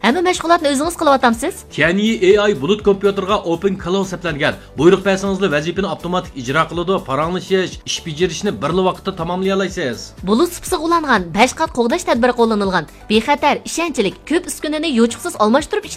Hamma mashg'ulotni o'zingiz qilyapsiz? Tianyi AI bulut kompyuterga Open Cloud seplangan. Buyruq bersangizni vazifani avtomatik ijro qiladi, paranglish, ish bajarishni bir vaqtda tamomlay olasiz. Bulut sipsiga ulangan 5 qat qo'g'dash tadbiri qo'llanilgan. Bexatar, ishonchlik, ko'p uskunani yo'chiqsiz almashtirib